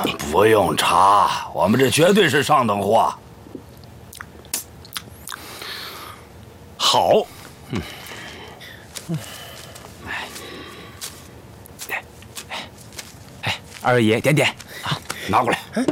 不用茶，我们这绝对是上等货。 好。 二位爷点点。 拿过来。